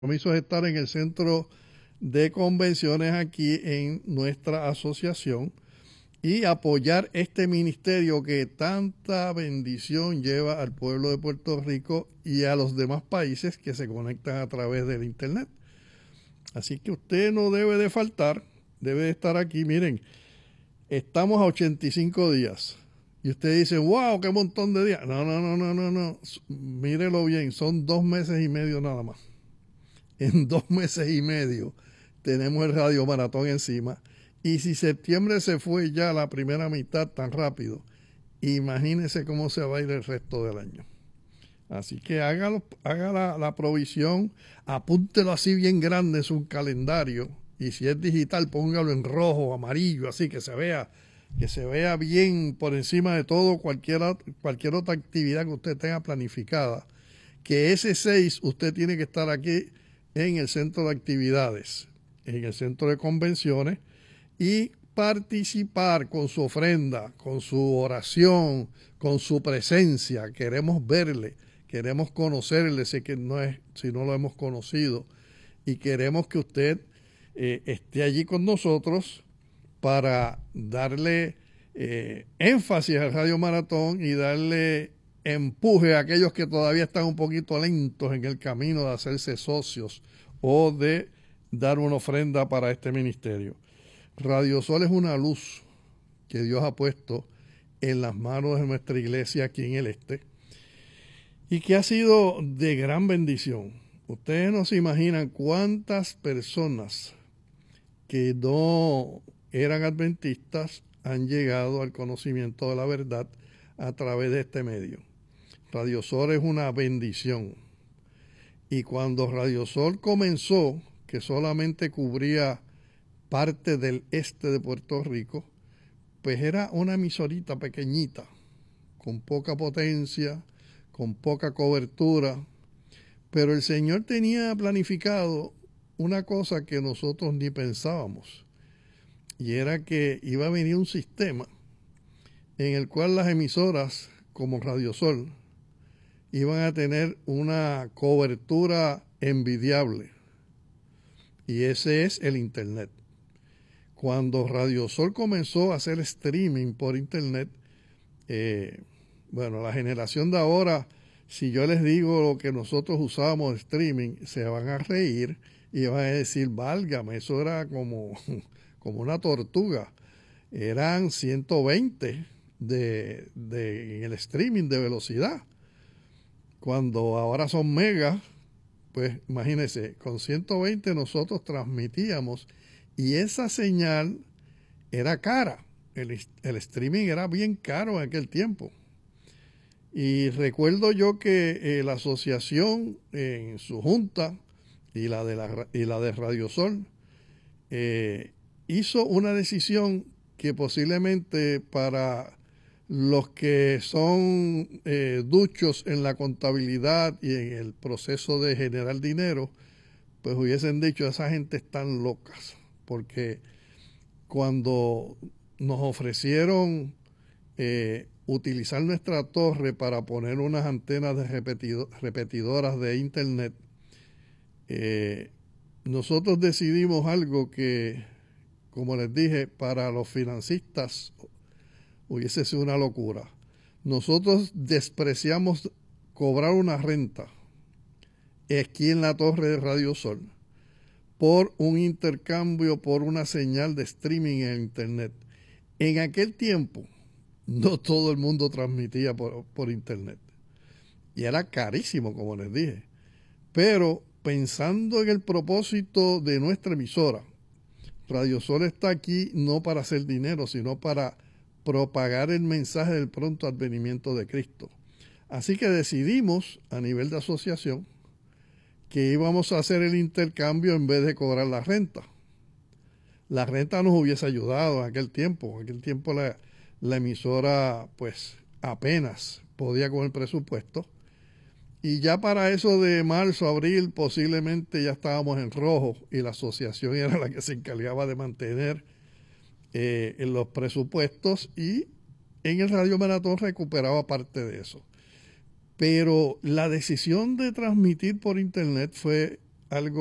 compromiso es estar en el centro de convenciones aquí en nuestra asociación y apoyar este ministerio que tanta bendición lleva al pueblo de Puerto Rico y a los demás países que se conectan a través del internet. Así que usted no debe de faltar, debe de estar aquí. Miren, estamos a 85 días. Y usted dice, wow, qué montón de días. No. Mírelo bien, son 2 meses y medio nada más. En 2 meses y medio tenemos el Radio Maratón encima. Y si septiembre se fue ya la primera mitad tan rápido, imagínese cómo se va a ir el resto del año. Así que haga la provisión, apúntelo así bien grande en su calendario. Y si es digital, póngalo en rojo, amarillo, así que se vea bien por encima de todo cualquier otra actividad que usted tenga planificada. Que ese 6 usted tiene que estar aquí en el centro de actividades, en el centro de convenciones, y participar con su ofrenda, con su oración, con su presencia. Queremos verle, queremos conocerle, si no lo hemos conocido, y queremos que usted esté allí con nosotros para darle énfasis al Radio Maratón y darle empuje a aquellos que todavía están un poquito lentos en el camino de hacerse socios o de dar una ofrenda para este ministerio. Radio Sol es una luz que Dios ha puesto en las manos de nuestra iglesia aquí en el este y que ha sido de gran bendición. Ustedes no se imaginan cuántas personas que no eran adventistas han llegado al conocimiento de la verdad a través de este medio. Radio Sol es una bendición. Y cuando Radio Sol comenzó, que solamente cubría parte del este de Puerto Rico, pues era una emisorita pequeñita, con poca potencia, con poca cobertura, pero el Señor tenía planificado una cosa que nosotros ni pensábamos, y era que iba a venir un sistema en el cual las emisoras como Radio Sol iban a tener una cobertura envidiable, y ese es el internet. Cuando Radio Sol comenzó a hacer streaming por internet, la generación de ahora, si yo les digo lo que nosotros usábamos de streaming, se van a reír y van a decir, válgame, eso era como una tortuga. Eran 120 en el streaming de velocidad. Cuando ahora son megas, pues imagínense, con 120 nosotros transmitíamos y esa señal era cara. El streaming era bien caro en aquel tiempo. Y recuerdo yo que la asociación en su junta y la de Radio Sol hizo una decisión que posiblemente para los que son duchos en la contabilidad y en el proceso de generar dinero, pues hubiesen dicho, esa gente están locas, porque cuando nos ofrecieron utilizar nuestra torre para poner unas antenas de repetidoras de internet, nosotros decidimos algo que, como les dije, para los financistas hubiese sido una locura. Nosotros despreciamos cobrar una renta aquí en la torre de Radio Sol por un intercambio, por una señal de streaming en internet. En aquel tiempo no todo el mundo transmitía por internet y era carísimo, como les dije, pero pensando en el propósito de nuestra emisora, Radio Sol está aquí no para hacer dinero, sino para propagar el mensaje del pronto advenimiento de Cristo. Así que decidimos a nivel de asociación que íbamos a hacer el intercambio en vez de cobrar la renta. La renta nos hubiese ayudado en aquel tiempo. En aquel tiempo la emisora pues apenas podía con el presupuesto. Y ya para eso de marzo, abril, posiblemente ya estábamos en rojo y la asociación era la que se encargaba de mantener en los presupuestos, y en el Radio Maratón recuperaba parte de eso. Pero la decisión de transmitir por internet fue algo